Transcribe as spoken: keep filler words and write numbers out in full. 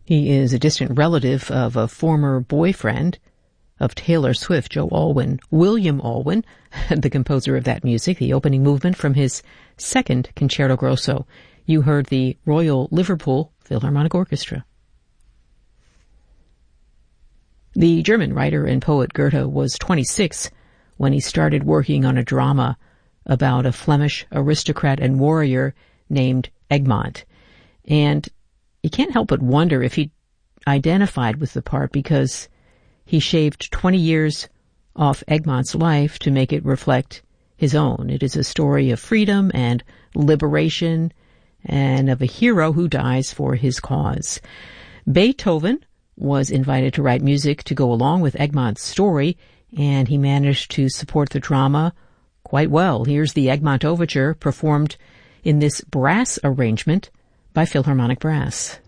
He is a distant relative of a former boyfriend of Taylor Swift, Joe Alwyn. William Alwyn, the composer of that music, the opening movement from his second Concerto Grosso. You heard the Royal Liverpool Philharmonic Orchestra. The German writer and poet Goethe was twenty-six when he started working on a drama about a Flemish aristocrat and warrior named Egmont. And you can't help but wonder if he identified with the part, because he shaved twenty years off Egmont's life to make it reflect his own. It is a story of freedom and liberation and of a hero who dies for his cause. Beethoven was invited to write music to go along with Egmont's story, and he managed to support the drama quite well. Here's the Egmont Overture performed in this brass arrangement by Philharmonic Brass.